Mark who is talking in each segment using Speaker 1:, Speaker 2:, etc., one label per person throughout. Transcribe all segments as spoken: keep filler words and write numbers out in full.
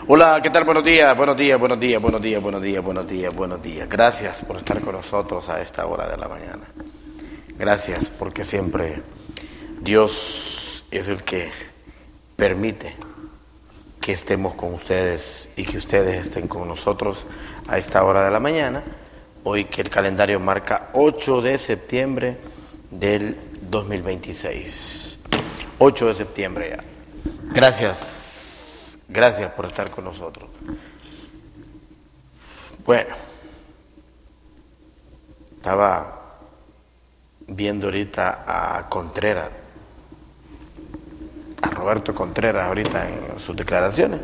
Speaker 1: Hola, ¿qué tal? Buenos días, buenos días, buenos días, buenos días, buenos días, buenos días, buenos días. Gracias por estar con nosotros a esta hora de la mañana. Gracias porque siempre Dios es el que permite que estemos con ustedes y que ustedes estén con nosotros a esta hora de la mañana. Hoy que el calendario marca ocho de septiembre del dos mil veintiséis. ocho de septiembre ya. Gracias. Gracias por estar con nosotros. Bueno, estaba viendo ahorita a Contreras, a Roberto Contreras ahorita en sus declaraciones.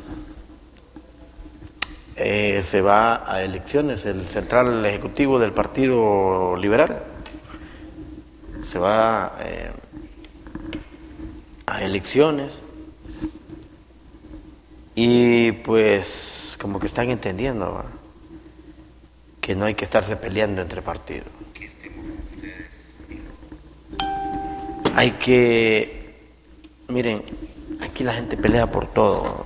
Speaker 1: Eh, se va a elecciones, el central ejecutivo del Partido Liberal. Se va eh, a elecciones. Y pues como que están entendiendo, ¿verdad?, que no hay que estarse peleando entre partidos. Hay que, miren, aquí la gente pelea por todo.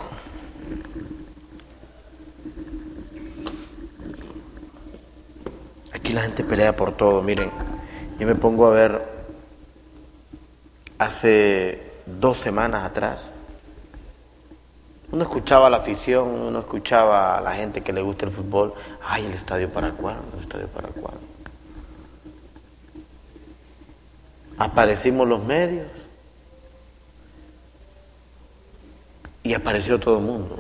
Speaker 1: Aquí la gente pelea por todo. Miren, yo me pongo a ver hace dos semanas atrás. Uno escuchaba a la afición, uno escuchaba a la gente que le gusta el fútbol. Ay, ¿el estadio para cuándo? ¿El estadio para cuándo? Aparecimos los medios y apareció todo el mundo.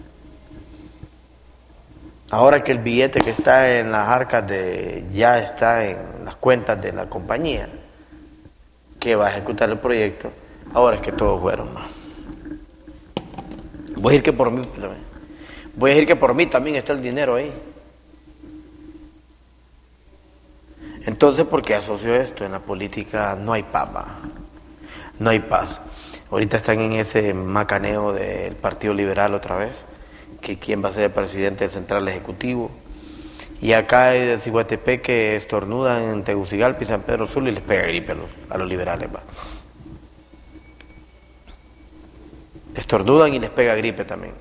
Speaker 1: Ahora que el billete que está en las arcas de ya está en las cuentas de la compañía que va a ejecutar el proyecto, ahora es que todos fueron más. Voy a decir que por mí también. Voy a decir que por mí también está el dinero ahí. Entonces, ¿por qué asocio esto? En la política no hay paz, no hay paz. Ahorita están en ese macaneo del Partido Liberal otra vez, que quién va a ser el presidente del Central Ejecutivo. Y acá en Ciguatepeque estornudan en Tegucigalpa y San Pedro Sula y les pega gripe a los, a los liberales, va. Estornudan y les pega gripe también.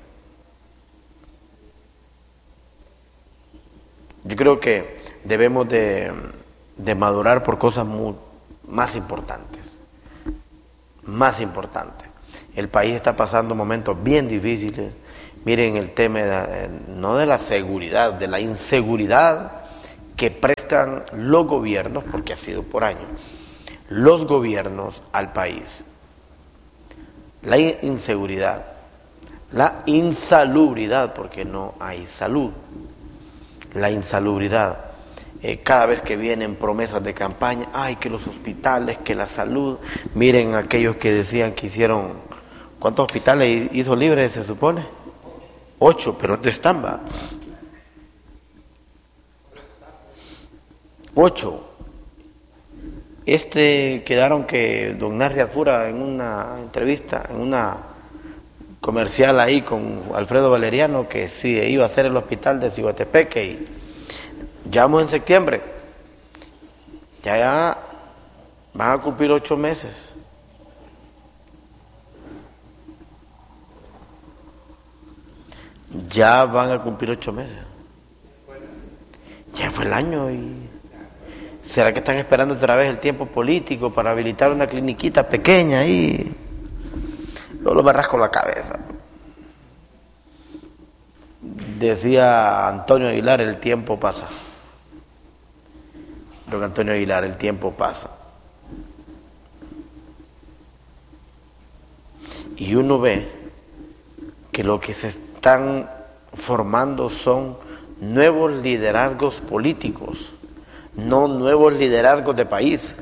Speaker 1: Yo creo que debemos de, de madurar por cosas muy, más importantes. Más importantes. El país está pasando momentos bien difíciles. Miren el tema, de, no de la seguridad, de la inseguridad que prestan los gobiernos, porque ha sido por años, los gobiernos al país. La inseguridad, la insalubridad, porque no hay salud, la insalubridad. Eh, cada vez que vienen promesas de campaña, ay, que los hospitales, que la salud, miren aquellos que decían que hicieron, ¿cuántos hospitales hizo libre se supone? Ocho, pero ¿dónde están, va? Ocho. Este quedaron que don Narri Fura en una entrevista, en una comercial ahí con Alfredo Valeriano, que sí iba a hacer el hospital de Ciguatepeque, y ya vamos en septiembre, ya, ya van a cumplir ocho meses. Ya van a cumplir ocho meses. Ya fue el año y... ¿será que están esperando otra vez el tiempo político para habilitar una cliniquita pequeña ahí? Luego me rasco la cabeza. Decía Antonio Aguilar, el tiempo pasa. Don Antonio Aguilar, el tiempo pasa. Y uno ve que lo que se están formando son nuevos liderazgos políticos, no nuevos liderazgos de país.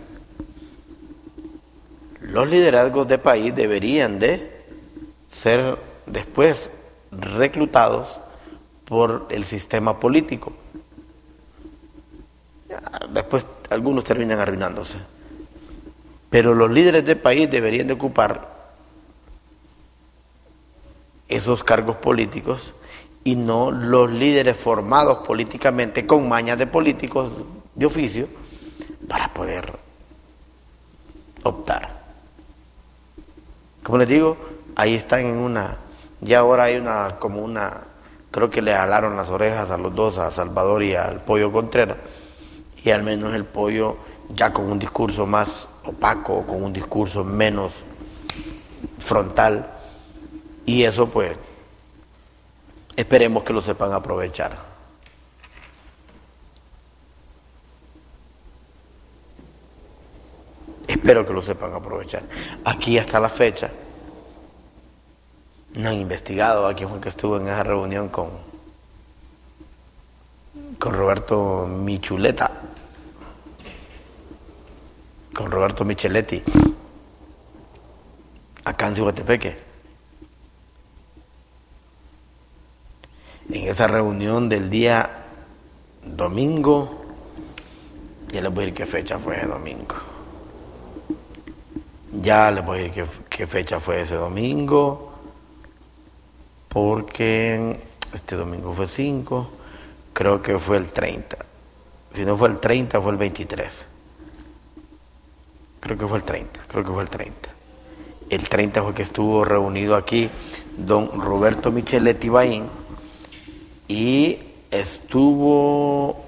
Speaker 1: Los liderazgos de país deberían de ser después reclutados por el sistema político. Después algunos terminan arruinándose. Pero los líderes de país deberían de ocupar esos cargos políticos y no los líderes formados políticamente con mañas de políticos de oficio para poder optar. Como les digo, ahí están en una Ya ahora hay una, como una, creo que le jalaron las orejas a los dos, a Salvador y al Pollo Contreras, y al menos el Pollo ya con un discurso más opaco, con un discurso menos frontal, y eso pues esperemos que lo sepan aprovechar. Espero que lo sepan aprovechar. Aquí hasta la fecha no han investigado a quién fue que estuvo en esa reunión con, con Roberto Michuleta, con Roberto Micheletti, acá en Ciguatepeque. En esa reunión del día domingo, ya les voy a decir qué fecha fue ese domingo. Ya les voy a decir qué, qué fecha fue ese domingo, porque este domingo fue cinco, creo que fue el treinta. Si no fue el treinta, fue el veintitrés. Creo que fue el treinta, creo que fue el treinta. El treinta fue que estuvo reunido aquí don Roberto Micheletti Baín y estuvo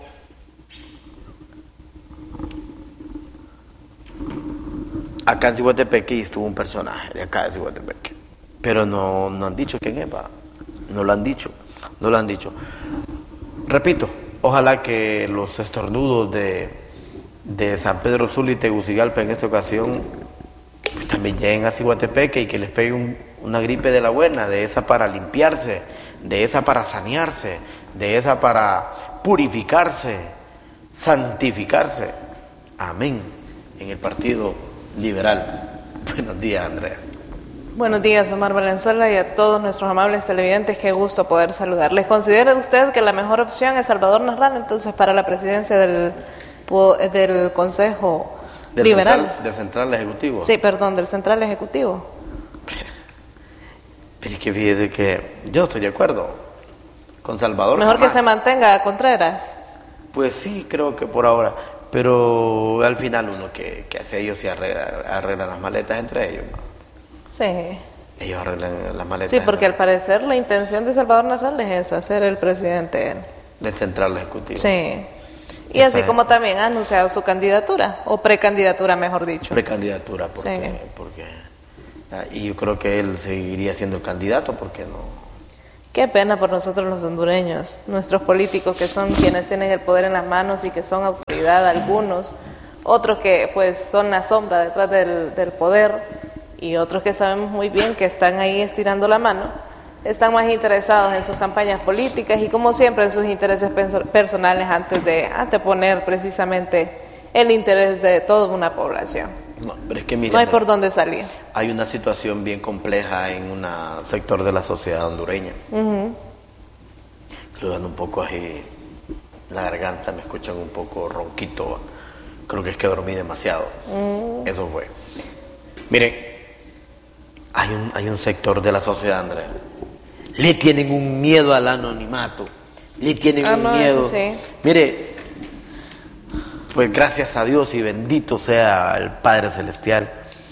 Speaker 1: acá en Ciguatepeque y estuvo un personaje de acá de Ciguatepeque. Pero no, no han dicho quién es, va. No lo han dicho, no lo han dicho. Repito, ojalá que los estornudos de, de San Pedro Sula y Tegucigalpa en esta ocasión pues, también lleguen a Ciguatepeque y que les pegue un, una gripe de la buena, de esa para limpiarse, de esa para sanearse, de esa para purificarse, santificarse. Amén. En el Partido Liberal. Buenos días, Andrea.
Speaker 2: Buenos días, Omar Valenzuela, y a todos nuestros amables televidentes, qué gusto poder saludarles. ¿Considera usted que la mejor opción es Salvador Narral, entonces, para la presidencia del, del Consejo
Speaker 1: del
Speaker 2: Liberal?
Speaker 1: Central, del Central Ejecutivo.
Speaker 2: Sí, perdón, del Central Ejecutivo.
Speaker 1: Pero es que fíjese que yo estoy de acuerdo con Salvador.
Speaker 2: Mejor
Speaker 1: jamás.
Speaker 2: que se mantenga Contreras.
Speaker 1: Pues sí, creo que por ahora. Pero al final uno que, que hace ellos se arregla, arreglan las maletas entre ellos, ¿no?
Speaker 2: Sí.
Speaker 1: Ellos arreglan las maletas.
Speaker 2: Sí, porque al parecer la intención de Salvador Narral es esa, ser el presidente
Speaker 1: del Central Ejecutivo.
Speaker 2: Sí. Y así como también ha anunciado su candidatura, o precandidatura, mejor dicho.
Speaker 1: Precandidatura, porque, sí. porque y yo creo que él seguiría siendo el candidato, porque no.
Speaker 2: Qué pena por nosotros los hondureños, nuestros políticos que son quienes tienen el poder en las manos y que son autoridad algunos, otros que pues son la sombra detrás del, del poder, y otros que sabemos muy bien que están ahí estirando la mano, están más interesados en sus campañas políticas y como siempre en sus intereses personales antes de anteponer precisamente el interés de toda una población.
Speaker 1: No, pero es que mire,
Speaker 2: no hay por dónde salir.
Speaker 1: Hay una situación bien compleja en un sector de la sociedad hondureña. Uh-huh. Saludando un poco así la garganta, me escuchan un poco ronquito. Creo que es que dormí demasiado. Uh-huh. Eso fue. Miren, hay un, hay un sector de la sociedad, Andrea. Le tienen un miedo al anonimato. Le tienen ah, un no, miedo.
Speaker 2: Sí.
Speaker 1: Mire, pues gracias a Dios y bendito sea el Padre Celestial,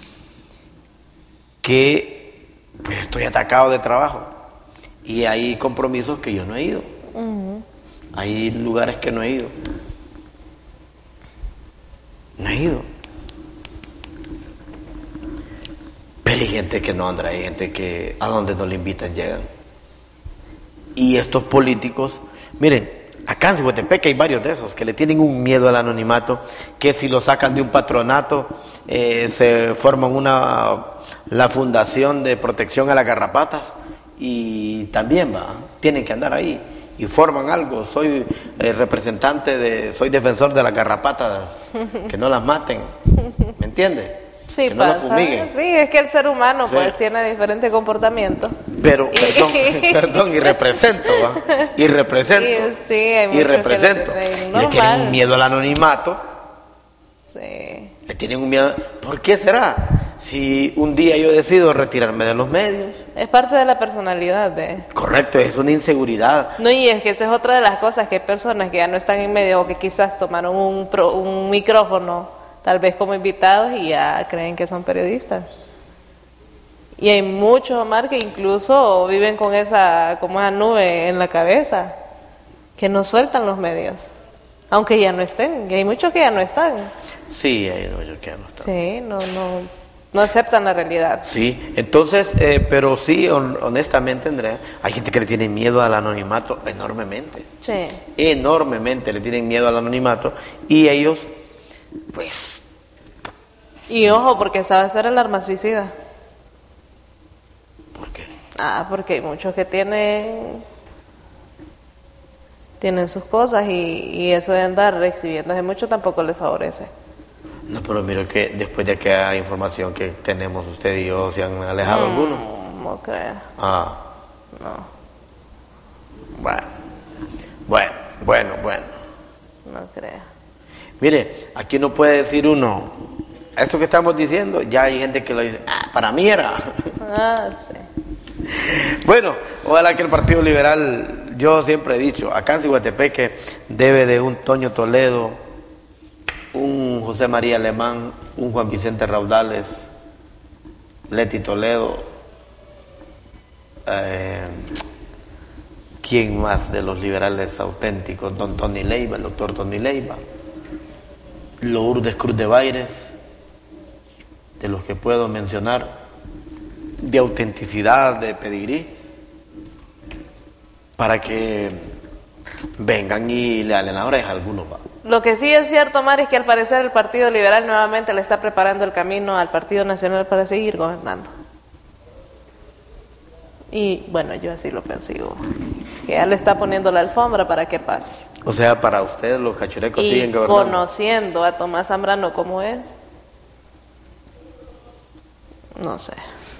Speaker 1: que pues estoy atacado de trabajo y hay compromisos que yo no he ido. Uh-huh. Hay lugares que no he ido. No he ido. Pero hay gente que no, Andrea, hay gente que a donde no le invitan llegan. Y estos políticos, miren, acá en Ciguatepeque hay varios de esos que le tienen un miedo al anonimato, que si lo sacan de un patronato, eh, se forman una la Fundación de Protección a las Garrapatas y también va, tienen que andar ahí y forman algo. Soy eh, representante de, soy defensor de las garrapatas, que no las maten, ¿me entiendes?
Speaker 2: Sí,
Speaker 1: que no
Speaker 2: pasa. Sí, es que el ser humano sí. pues tiene diferentes comportamientos.
Speaker 1: Pero, perdón, perdón, y represento, ¿va? Y represento.
Speaker 2: Sí, sí hay
Speaker 1: y represento.
Speaker 2: Que
Speaker 1: le, le tienen un miedo al anonimato.
Speaker 2: Sí.
Speaker 1: Le tienen un miedo. ¿Por qué será? Si un día yo decido retirarme de los medios.
Speaker 2: Es parte de la personalidad de...
Speaker 1: Correcto, es una inseguridad.
Speaker 2: No, y es que esa es otra de las cosas, que hay personas que ya no están en medio o que quizás tomaron un, pro, un micrófono tal vez como invitados y ya creen que son periodistas. Y hay muchos, Omar, que incluso viven con esa, como esa nube en la cabeza, que no sueltan los medios, aunque ya no estén, y hay muchos que ya no están.
Speaker 1: Sí, hay muchos que ya no están.
Speaker 2: Sí, no, no, no aceptan la realidad.
Speaker 1: Sí, entonces, eh, pero sí, hon- honestamente, Andrea, hay gente que le tiene miedo al anonimato enormemente.
Speaker 2: Sí.
Speaker 1: Enormemente le tienen miedo al anonimato y ellos, pues...
Speaker 2: Y ojo, porque sabe ser el arma suicida.
Speaker 1: ¿Por qué?
Speaker 2: Ah, porque hay muchos que tienen tienen sus cosas y, y eso de andar exhibiéndose mucho tampoco les favorece.
Speaker 1: No, pero miro que después de aquella información que tenemos usted y yo, ¿se han alejado
Speaker 2: Mm,
Speaker 1: algunos?
Speaker 2: No creo,
Speaker 1: Ah,
Speaker 2: no,
Speaker 1: bueno, bueno, bueno, bueno.
Speaker 2: no creo.
Speaker 1: Mire, aquí no puede decir uno, esto que estamos diciendo, ya hay gente que lo dice, ah, para mí era.
Speaker 2: Ah, sí.
Speaker 1: Bueno, ojalá que el Partido Liberal, yo siempre he dicho, acá en Ciguatepeque debe de un Toño Toledo, un José María Alemán, un Juan Vicente Raudales, Leti Toledo, eh, ¿quién más de los liberales auténticos? Don Tony Leiva, el doctor Tony Leiva, Lourdes Cruz de Baires, de los que puedo mencionar, de autenticidad, de pedigrí, para que vengan y le den la oreja a algunos. ¿Va?
Speaker 2: Lo que sí es cierto, Mari, es que al parecer el Partido Liberal nuevamente le está preparando el camino al Partido Nacional para seguir gobernando. Y bueno, yo así lo percibo. Que ya le está poniendo la alfombra para que pase.
Speaker 1: O sea, para ustedes los cachurecos
Speaker 2: Y
Speaker 1: siguen gobernando.
Speaker 2: conociendo a Tomás Zambrano como es, no sé.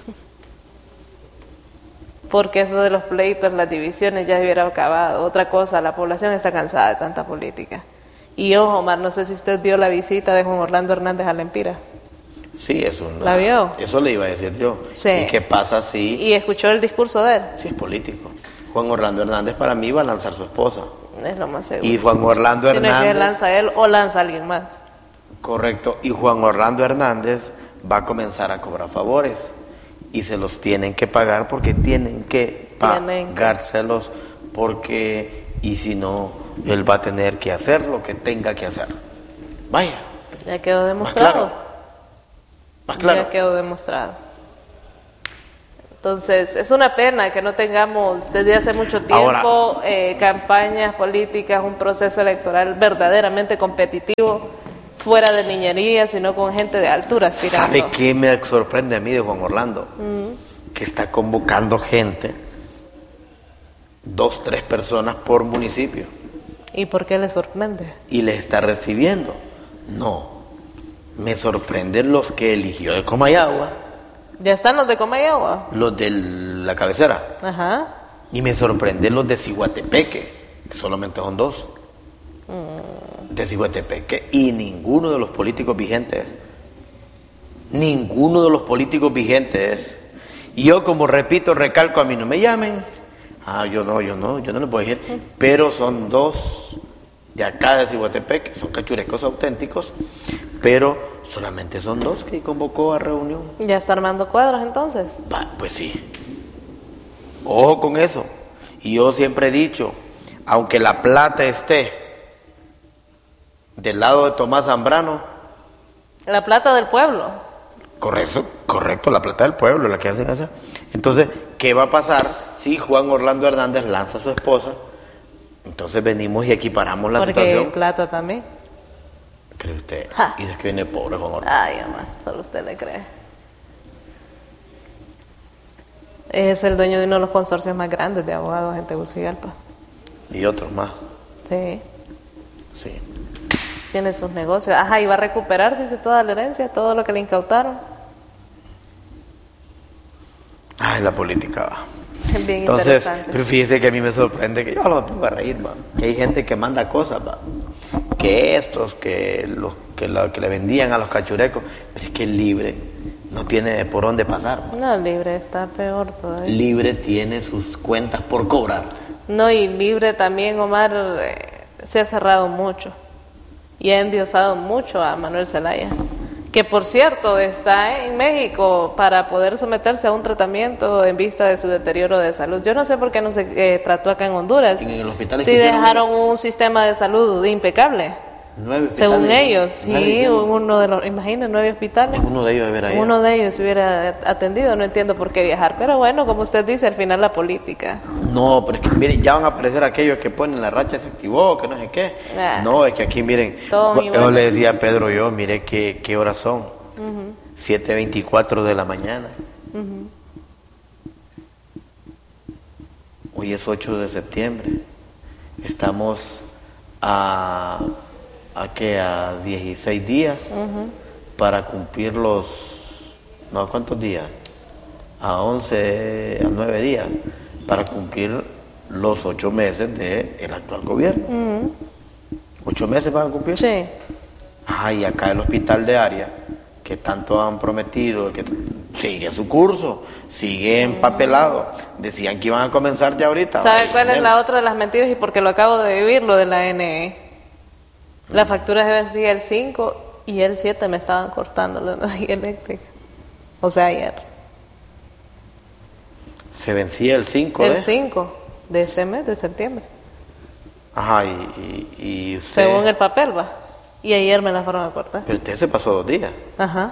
Speaker 2: Porque eso de los pleitos, las divisiones ya hubiera acabado. Otra cosa, la población está cansada de tanta política. Y ojo, Omar, no sé si usted vio la visita de Juan Orlando Hernández a la Empira.
Speaker 1: Sí, eso.
Speaker 2: ¿La vio?
Speaker 1: Eso le iba a decir yo.
Speaker 2: Sí.
Speaker 1: ¿Y qué pasa si,
Speaker 2: Y escuchó el discurso de él.
Speaker 1: si es político? Juan Orlando Hernández para mí va a lanzar su esposa.
Speaker 2: Es lo más seguro.
Speaker 1: Y Juan Orlando
Speaker 2: Si no es
Speaker 1: Hernández...
Speaker 2: que lanza él o lanza alguien más.
Speaker 1: Correcto. Y Juan Orlando Hernández va a comenzar a cobrar favores. Y se los tienen que pagar porque tienen que
Speaker 2: Tienen que.
Speaker 1: pagárselos porque... Y si no, él va a tener que hacer lo que tenga que hacer. Vaya.
Speaker 2: Ya quedó
Speaker 1: Más
Speaker 2: demostrado.
Speaker 1: claro. Más claro.
Speaker 2: Ya quedó demostrado. Entonces, es una pena que no tengamos desde hace mucho tiempo
Speaker 1: Ahora,
Speaker 2: eh, campañas políticas, un proceso electoral verdaderamente competitivo, fuera de niñería, sino con gente de altura aspirando.
Speaker 1: ¿Sabe qué me sorprende a mí de Juan Orlando?
Speaker 2: Mm.
Speaker 1: Que está convocando gente, dos, tres personas por municipio,
Speaker 2: ¿Y por qué le sorprende?
Speaker 1: y les está recibiendo. No, me sorprenden los que eligió de Comayagua,
Speaker 2: Ya están los de Comayagua.
Speaker 1: los de la cabecera,
Speaker 2: Ajá.
Speaker 1: y me sorprenden los de Ciguatepeque, que solamente son dos. De Ciguatepeque, y ninguno de los políticos vigentes, ninguno de los políticos vigentes, y yo como repito, recalco, a mí no me llamen, ah, yo no, yo no, yo no les puedo decir, pero son dos de acá de Ciguatepeque, son cachurecos auténticos, pero solamente son dos que convocó a reunión.
Speaker 2: Ya está armando cuadros entonces.
Speaker 1: Va, pues sí, ojo con eso, y yo siempre he dicho, aunque la plata esté del lado de Tomás Zambrano,
Speaker 2: La plata del pueblo.
Speaker 1: correcto, correcto, la plata del pueblo, la que hacen hacer. Entonces, ¿qué va a pasar si Juan Orlando Hernández lanza a su esposa? Entonces venimos y equiparamos la
Speaker 2: Porque
Speaker 1: situación.
Speaker 2: plata también.
Speaker 1: ¿Cree usted?
Speaker 2: Ja.
Speaker 1: Y es que viene pobre Juan Orlando.
Speaker 2: Ay, Omar, solo usted le cree. Es el dueño de uno de los consorcios más grandes de abogados en Tegucigalpa.
Speaker 1: Y otros más.
Speaker 2: Sí,
Speaker 1: Sí.
Speaker 2: tiene sus negocios. Ajá, y va a recuperar, dice, toda la herencia, todo lo que le incautaron.
Speaker 1: Ay, la política va.
Speaker 2: Bien
Speaker 1: Entonces,
Speaker 2: interesante.
Speaker 1: pero fíjese que a mí me sorprende que yo no me pongo a reír, va. Que hay gente que manda cosas, va. Que estos, que los que, la- que le vendían a los cachurecos, pero es que el libre no tiene por dónde pasar, va.
Speaker 2: No, libre está peor todavía.
Speaker 1: Libre tiene sus cuentas por cobrar.
Speaker 2: No, y libre también, Omar, eh, se ha cerrado mucho y ha endiosado mucho a Manuel Zelaya. que por cierto está en México para poder someterse a un tratamiento en vista de su deterioro de salud. Yo no sé por qué no se eh, trató acá en Honduras.
Speaker 1: En el hospital
Speaker 2: sí dejaron un sistema de salud impecable.
Speaker 1: Nueve hospitales.
Speaker 2: Según ellos, sí, uno de los, imagínense, nueve hospitales.
Speaker 1: Uno de ellos debería ir.
Speaker 2: Uno de ellos se hubiera atendido, no entiendo por qué viajar, pero bueno, como usted dice, al final la política.
Speaker 1: No, pero es que miren, ya van a aparecer aquellos que ponen la racha se activó, que no sé qué. Ah, no, es que aquí miren, yo le decía a Pedro yo, mire qué, qué horas son, uh-huh. siete veinticuatro de la mañana. Uh-huh. Hoy es ocho de septiembre, estamos a... a que a dieciséis días uh-huh. para cumplir los, no, ¿cuántos días? A once, a nueve días, para cumplir los ocho meses del actual gobierno. Uh-huh. ¿Ocho meses van a cumplir?
Speaker 2: Sí.
Speaker 1: Ah, y acá el hospital de área, que tanto han prometido, que sigue su curso, sigue empapelado. Decían que iban a comenzar ya ahorita.
Speaker 2: ¿Sabe cuál es la otra de las mentiras? Y porque lo acabo de vivir, lo de la N E. La factura se vencía el cinco y el siete me estaban cortando la energía eléctrica. O sea, ayer.
Speaker 1: ¿Se vencía el cinco?
Speaker 2: El cinco de este mes, de septiembre.
Speaker 1: Ajá, y, y, y usted...
Speaker 2: Según el papel, va. Y ayer me la fueron a cortar.
Speaker 1: Pero usted se pasó dos días.
Speaker 2: Ajá.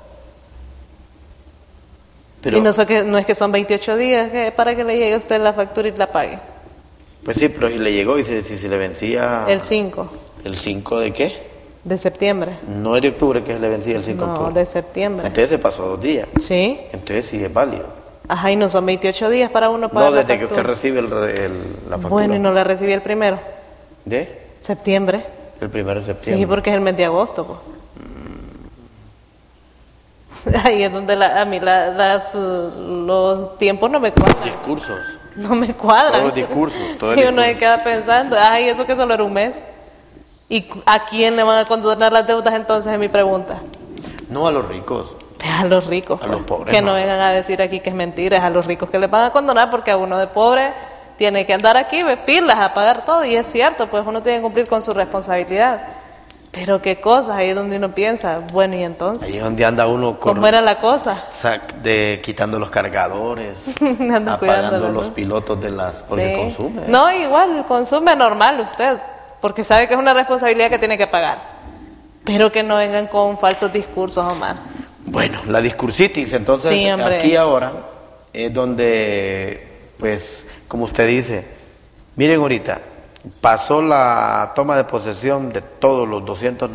Speaker 2: Pero... Y no, sé que, no es que son veintiocho días que para que le llegue a usted la factura y la pague.
Speaker 1: Pues sí, pero si le llegó y si, si se le vencía...
Speaker 2: El cinco.
Speaker 1: ¿El cinco de qué?
Speaker 2: De septiembre.
Speaker 1: No es de octubre que se le vencía el cinco de octubre.
Speaker 2: No, de septiembre.
Speaker 1: Entonces se pasó dos días.
Speaker 2: Sí.
Speaker 1: Entonces sí es válido.
Speaker 2: Ajá, y no son veintiocho días para uno pagar
Speaker 1: no,
Speaker 2: la
Speaker 1: desde
Speaker 2: factura.
Speaker 1: que usted recibe el, el, la factura.
Speaker 2: Bueno, y no la recibí el primero.
Speaker 1: ¿De?
Speaker 2: Septiembre.
Speaker 1: El primero de septiembre.
Speaker 2: Sí, porque es el mes de agosto, pues. Mm. Ahí es donde la, a mí la, las, los tiempos no me cuadran.
Speaker 1: Discursos.
Speaker 2: No me cuadran.
Speaker 1: Todos los discursos. Todo
Speaker 2: sí, uno se queda pensando, ay, eso que solo era un mes. ¿Y a quién le van a condonar las deudas entonces? Es mi pregunta.
Speaker 1: No a los ricos.
Speaker 2: A los ricos.
Speaker 1: A los pobres.
Speaker 2: Que
Speaker 1: no.
Speaker 2: no vengan a decir aquí que es mentira, es a los ricos que les van a condonar porque a uno de pobre tiene que andar aquí, ve, pilas, a pagar todo. Y es cierto, pues uno tiene que cumplir con su responsabilidad. Pero qué cosas, ahí es donde uno piensa, bueno, ¿y entonces?
Speaker 1: Ahí es donde anda uno con...
Speaker 2: ¿Cómo era la cosa?
Speaker 1: Sac de, quitando los cargadores, apagando los pilotos de las... Porque
Speaker 2: sí.
Speaker 1: consume.
Speaker 2: No, igual, consume normal usted, porque sabe que es una responsabilidad que tiene que pagar. Pero que no vengan con falsos discursos, Omar.
Speaker 1: Bueno, la discursitis, entonces
Speaker 2: sí,
Speaker 1: aquí ahora es donde, pues, como usted dice, miren ahorita, pasó la toma de posesión de todos los doscientos